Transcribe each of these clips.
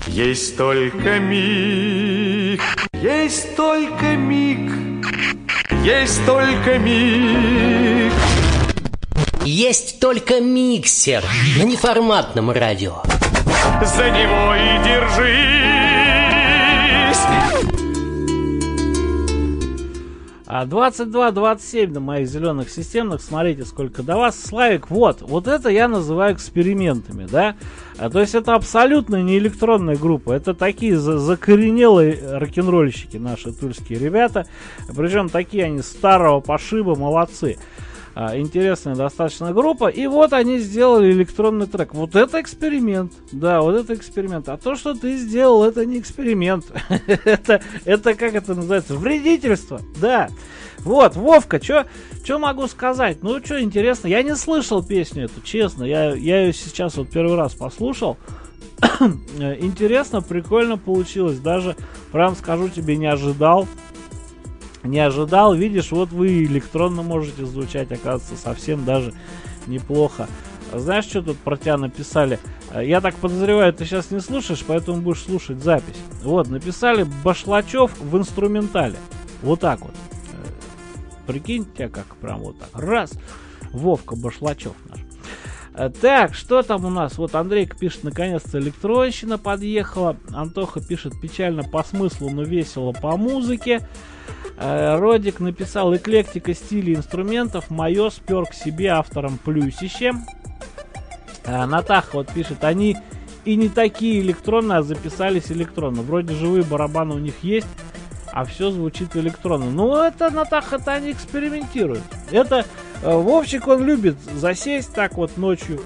Есть только миг, есть только миг, есть только миг. Есть только миксер на неформатном радио. За него и держись. 22-27 на моих зеленых системных. Смотрите, сколько до вас. Славик, вот это я называю экспериментами, да? То есть это абсолютно не электронная группа. Это такие закоренелые рок-н-ролльщики наши тульские ребята. Причем такие они старого пошиба, молодцы. Интересная достаточно группа. И вот они сделали электронный трек. Вот это эксперимент. Да, вот это эксперимент. А то, что ты сделал, это не эксперимент. Это как это называется? Вредительство. Да. Вот, Вовка, что могу сказать? Ну, что интересно. Я не слышал песню эту, честно. Я ее сейчас вот первый раз послушал. Интересно, прикольно получилось. Даже, прям скажу тебе, не ожидал. Видишь, вот вы электронно можете звучать, оказывается, совсем даже неплохо. Знаешь, что тут про тебя написали? Я так подозреваю, ты сейчас не слушаешь, поэтому будешь слушать запись. Вот, написали Башлачев в инструментале. Вот так вот. Прикинь, тебя как прям вот так. Раз. Вовка Башлачев наш. Так, что там у нас? Вот Андрейка пишет, наконец-то электронщина подъехала. Антоха пишет, печально по смыслу, но весело по музыке. Родик написал, эклектика стилей инструментов, мое спер к себе автором плюсище. Натаха вот пишет, они и не такие электронные, а записались электронно. Вроде живые барабаны у них есть, а все звучит электронно. Ну это, Натаха, это они экспериментируют. Это Вовчик, он любит засесть так вот ночью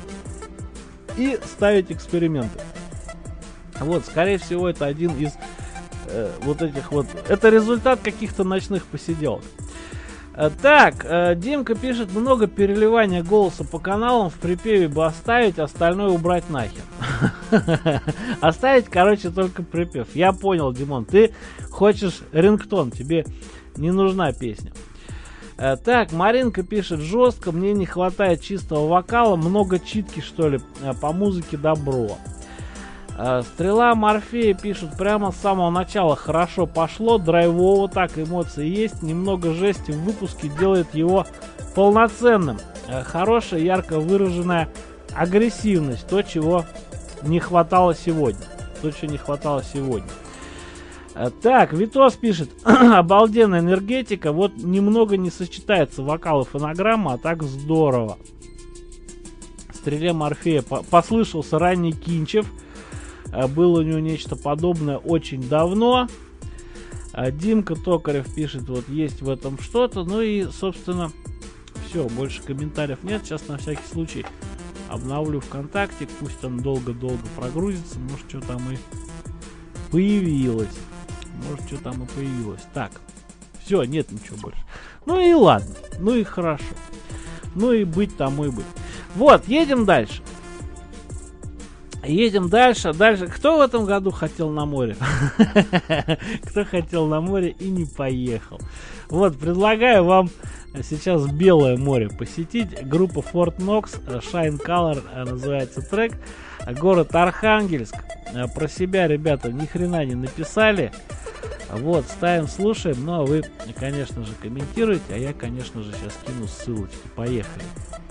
и ставить эксперименты. Вот, скорее всего, это один из вот этих вот... Это результат каких-то ночных посиделок. Так, Димка пишет, много переливания голоса по каналам, в припеве бы оставить, остальное убрать нахер. Оставить, короче, только припев. Я понял, Димон, ты хочешь рингтон, тебе не нужна песня. Так, Маринка пишет, жестко, мне не хватает чистого вокала, много читки, что ли, по музыке добро. Стрела Морфея пишут, прямо с самого начала хорошо пошло, драйвово так, эмоции есть, немного жести в выпуске делает его полноценным. Хорошая, ярко выраженная агрессивность, то, чего не хватало сегодня. Так, Витос пишет, обалденная энергетика, вот немного не сочетается вокал и фонограмма, а так здорово. Стреле Морфея послышался ранний Кинчев. Было у него нечто подобное очень давно. Димка Токарев пишет, вот есть в этом что-то. Ну и, собственно, все, больше комментариев нет. Сейчас на всякий случай обновлю ВКонтакте. Пусть он долго-долго прогрузится. Может, что там и появилось. Так, все, нет ничего больше. Ну и ладно, ну и хорошо. Ну и быть тому и быть. Вот, едем дальше. Дальше. Кто в этом году хотел на море? Кто хотел на море и не поехал? Вот, предлагаю вам сейчас Белое море посетить. Группа Fort Knox, Shine Color называется трек. Город Архангельск. Про себя ребята ни хрена не написали. Вот, ставим, слушаем. Ну, а вы, конечно же, комментируете. А я, конечно же, сейчас кину ссылочки. Поехали.